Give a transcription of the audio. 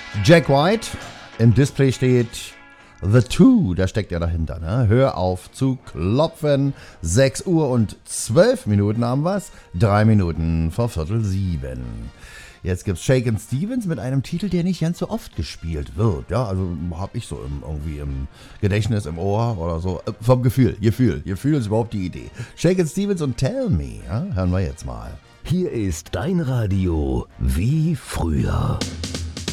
Jack White, im Display steht The Two, da steckt er dahinter. Ne? Hör auf zu klopfen. 6 Uhr und 12 Minuten haben wir's. 3 Minuten vor 6:45. Jetzt gibt's Shakin' Stevens mit einem Titel, der nicht ganz so oft gespielt wird. Ja, also habe ich so irgendwie im Gedächtnis, im Ohr oder so. Vom Gefühl ist überhaupt die Idee. Shakin' Stevens und Tell Me, ja? Hören wir jetzt mal. Hier ist dein Radio wie früher.